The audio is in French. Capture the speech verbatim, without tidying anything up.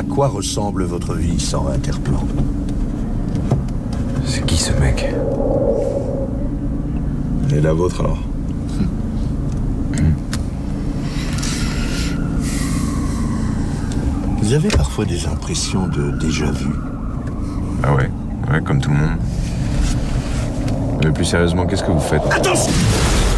quoi ressemble votre vie sans Interplan? C'est qui ce mec? Et la vôtre alors? Vous avez parfois des impressions de déjà-vu? Ah ouais, ouais, comme tout le monde. Mais plus sérieusement, qu'est-ce que vous faites? Attention!